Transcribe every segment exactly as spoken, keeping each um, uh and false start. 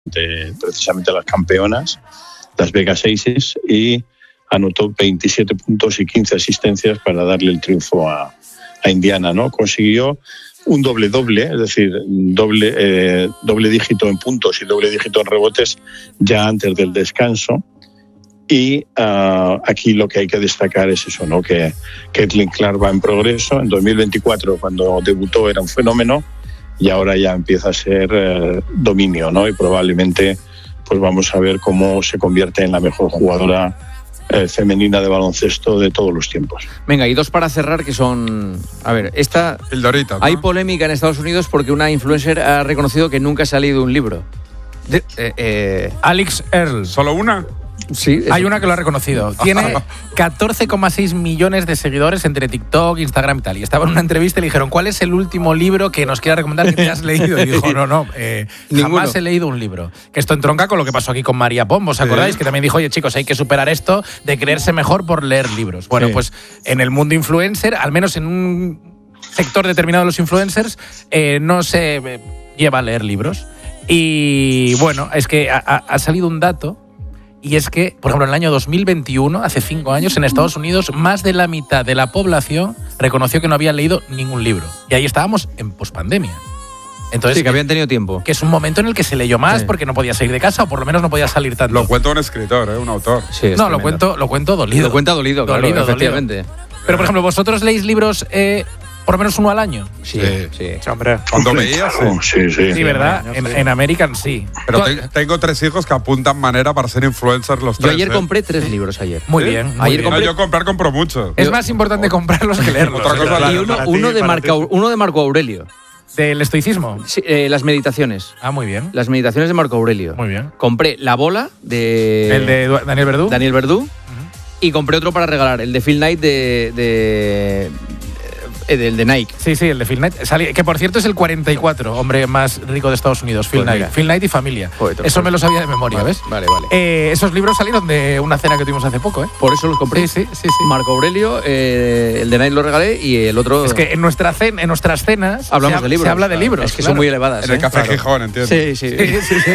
de precisamente las campeonas, Las Vegas Aces, y anotó veintisiete puntos y quince asistencias para darle el triunfo a, a Indiana, ¿no? Consiguió un doble doble, es decir, doble, eh, doble dígito en puntos y doble dígito en rebotes ya antes del descanso. Y uh, aquí lo que hay que destacar es eso, ¿no? Que Caitlin Clark va en progreso. En dos mil veinticuatro, cuando debutó, era un fenómeno, y ahora ya empieza a ser eh, dominio, ¿no? Y probablemente pues vamos a ver cómo se convierte en la mejor jugadora eh, femenina de baloncesto de todos los tiempos. Venga, y dos para cerrar que son... A ver, esta... El Dorito, ¿no? Hay polémica en Estados Unidos porque una influencer ha reconocido que nunca se ha leído un libro. De, eh, eh... Alex Earl. ¿Solo una? Sí, eso. Hay una que lo ha reconocido. Tiene catorce coma seis millones de seguidores entre TikTok, Instagram y tal. Y estaba en una entrevista y le dijeron, ¿cuál es el último libro que nos quiera recomendar que te has leído? Y dijo, no, no, eh, jamás he leído un libro. Que esto entronca con lo que pasó aquí con María Pombo, ¿os acordáis? Sí. Que también dijo, oye chicos, hay que superar esto de creerse mejor por leer libros. Bueno, sí. Pues en el mundo influencer, al menos en un sector determinado de los influencers, eh, no se eh, lleva a leer libros. Y bueno, es que ha, ha salido un dato. Y es que, por ejemplo, en el año dos mil veintiuno, hace cinco años, en Estados Unidos, más de la mitad de la población reconoció que no había leído ningún libro. Y ahí estábamos en pospandemia. Entonces, sí, que habían tenido tiempo. Que es un momento en el que se leyó más, sí, porque no podía salir de casa, o por lo menos no podía salir tanto. Lo cuenta un escritor, ¿eh? Un autor. Sí, no, lo cuento, lo cuento dolido. Lo cuenta dolido, claro, dolido, efectivamente. Dolido. Pero, por ejemplo, ¿vosotros leéis libros eh, por lo menos uno al año? Sí, sí. sí. sí hombre. Cuando veías, sí. Sí, sí. Sí, ¿verdad? En, en American, sí. Pero te, tengo tres hijos que apuntan manera para ser influencers los tres. Yo ayer ¿eh? compré tres libros ayer. Muy ¿Sí? bien. Muy ayer bien. compré... No, yo comprar compro muchos. Es más importante comprarlos que leerlos. Otra cosa, y uno, uno, de Marco, uno de Marco Aurelio. ¿Del estoicismo? Sí, eh, las meditaciones. Ah, muy bien. Las meditaciones de Marco Aurelio. Muy bien. Compré La Bola de... ¿El de Daniel Verdú? Daniel Verdú. Uh-huh. Y compré otro para regalar, el de Phil Knight de... de el de Nike. Sí, sí, el de Phil Knight. Que por cierto es el cuarenta y cuatro hombre más rico de Estados Unidos, Phil pues Knight. Phil Knight y familia. Joder, eso me lo sabía de memoria, vale, ¿ves? Vale, vale. Eh, esos libros salieron de una cena que tuvimos hace poco, ¿eh? Por eso los compré. Sí, sí, sí. sí. Marco Aurelio, eh, el de Nike lo regalé y el otro... Es que en, nuestra cena, en nuestras cenas hablamos se, de libros. se habla de claro. libros. Es que claro. son muy elevadas. En el ¿eh? Café claro. Gijón, ¿entiendes? Sí, sí. sí, sí, sí.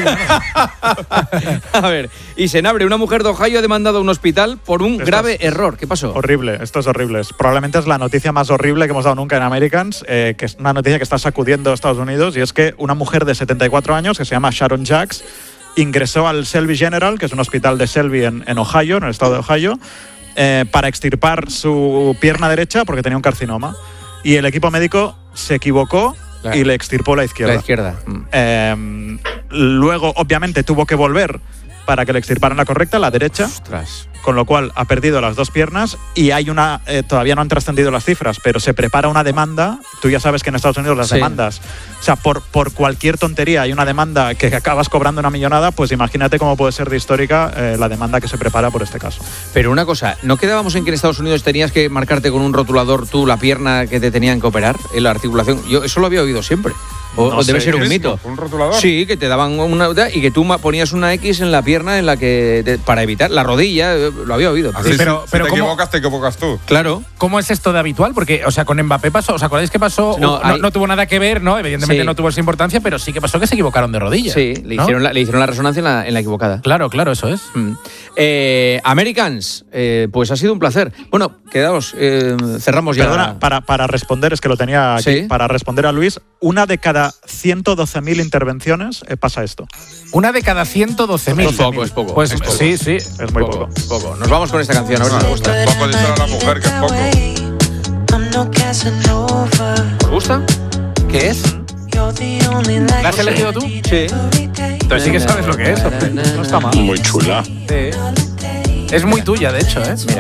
A ver, y Senabre, una mujer de Ohio ha demandado a un hospital por un Esto grave es error. ¿Qué pasó? Horrible, esto es horrible. Probablemente es la noticia más horrible que hemos dado nunca en Americans, eh, que es una noticia que está sacudiendo a Estados Unidos, y es que una mujer de setenta y cuatro años, que se llama Sharon Jacks, ingresó al Selby General, que es un hospital de Selby en, en Ohio, en el estado de Ohio, eh, para extirpar su pierna derecha porque tenía un carcinoma. Y el equipo médico se equivocó claro. y le extirpó la izquierda. La izquierda. Mm. Eh, luego, obviamente, tuvo que volver para que le extirparan la correcta, la derecha. Ostras. Con lo cual ha perdido las dos piernas y hay una, eh, todavía no han trascendido las cifras, pero se prepara una demanda. Tú ya sabes que en Estados Unidos las sí. demandas, o sea, por, por cualquier tontería hay una demanda que acabas cobrando una millonada, pues imagínate cómo puede ser de histórica eh, la demanda que se prepara por este caso. Pero una cosa, ¿no quedábamos en que en Estados Unidos tenías que marcarte con un rotulador tú la pierna que te tenían que operar en la articulación? Yo eso lo había oído siempre. O, no o debe sé, ser un ¿es mito. ¿Un rotulador? Sí, que te daban una y que tú ponías una X en la pierna en la que te, para evitar la rodilla, lo había oído. Así, sí, pero, si, pero si te ¿cómo? equivocas, te equivocas tú. Claro. ¿Cómo es esto de habitual? Porque, o sea, con Mbappé pasó, ¿os acordáis que pasó? No, no, hay... no tuvo nada que ver, ¿no? Evidentemente sí. no tuvo esa importancia, pero sí que pasó que se equivocaron de rodilla. Sí, le, ¿no? hicieron, la, le hicieron la resonancia en la, en la equivocada. Claro, claro, eso es. Mm. Eh, Americans, eh, pues ha sido un placer. Bueno, quedaos, eh, cerramos ya. Perdona, para, para responder, es que lo tenía aquí, ¿Sí? para responder a Luis, una de cada ciento doce mil intervenciones eh, pasa esto. Una de cada ciento doce mil. Es poco, es poco. Pues es poco. sí, sí. Es muy poco. poco. poco. Nos vamos con esta canción, a ver si nos gusta. Poco dice a la mujer que es poco. ¿Os gusta? ¿Qué es? ¿La has elegido tú? Sí. Entonces sí que sabes lo que es, hombre. No está mal. Muy chula. Sí. Es muy tuya, de hecho, ¿eh?